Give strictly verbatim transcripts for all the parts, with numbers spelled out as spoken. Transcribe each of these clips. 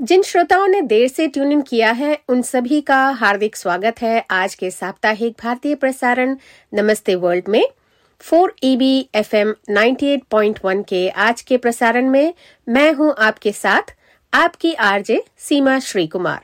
जिन श्रोताओं ने देर से ट्यून इन किया है उन सभी का हार्दिक स्वागत है आज के साप्ताहिक भारतीय प्रसारण नमस्ते वर्ल्ड में। Four E B F M अट्ठानवे पॉइंट वन के आज के प्रसारण में मैं हूं आपके साथ आपकी आरजे सीमा श्री कुमार।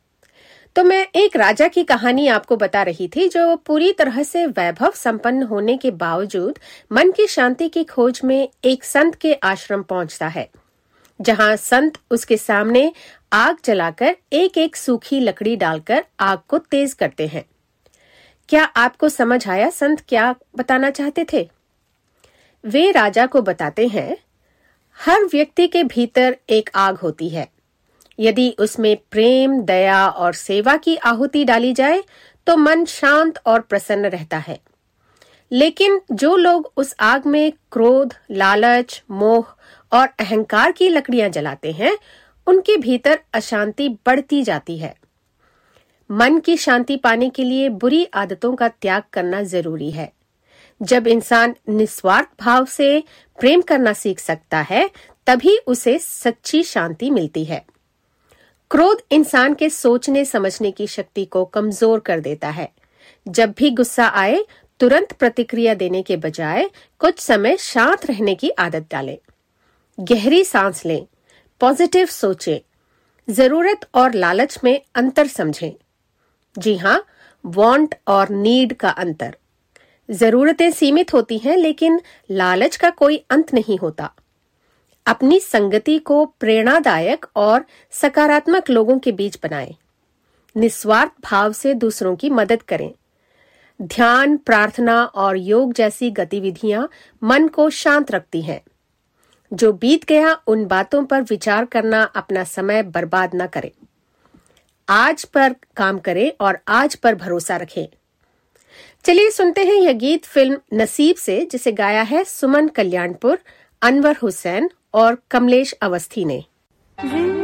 तो मैं एक राजा की कहानी आपको बता रही थी जो पूरी तरह से वैभव संपन्न होने के बावजूद मन की शांति की खोज में एक संत के आश्रम पहुंचता है, जहां संत उसके सामने आग जलाकर एक एक सूखी लकड़ी डालकर आग को तेज करते हैं। क्या आपको समझ आया संत क्या बताना चाहते थे? वे राजा को बताते हैं, हर व्यक्ति के भीतर एक आग होती है। यदि उसमें प्रेम, दया और सेवा की आहुति डाली जाए तो मन शांत और प्रसन्न रहता है। लेकिन जो लोग उस आग में क्रोध, लालच, मोह और अहंकार की लकड़ियां जलाते हैं, उनके भीतर अशांति बढ़ती जाती है। मन की शांति पाने के लिए बुरी आदतों का त्याग करना जरूरी है। जब इंसान निस्वार्थ भाव से प्रेम करना सीख सकता है, तभी उसे सच्ची शांति मिलती है। क्रोध इंसान के सोचने समझने की शक्ति को कमजोर कर देता है। जब भी गुस्सा आए, तुरंत प्रतिक्रिया देने के बजाय कुछ समय शांत रहने की आदत डालें। गहरी सांस लें, पॉजिटिव सोचें, जरूरत और लालच में अंतर समझें। जी हाँ, वांट और नीड का अंतर। जरूरतें सीमित होती हैं, लेकिन लालच का कोई अंत नहीं होता। अपनी संगति को प्रेरणादायक और सकारात्मक लोगों के बीच बनाएं। निस्वार्थ भाव से दूसरों की मदद करें। ध्यान, प्रार्थना और योग जैसी गतिविधियां मन को शांत रखती हैं। जो बीत गया उन बातों पर विचार करना अपना समय बर्बाद न करें। आज पर काम करें और आज पर भरोसा रखें। चलिए सुनते हैं यह गीत फिल्म नसीब से, जिसे गाया है सुमन कल्याणपुर, अनवर हुसैन और कमलेश अवस्थी ने।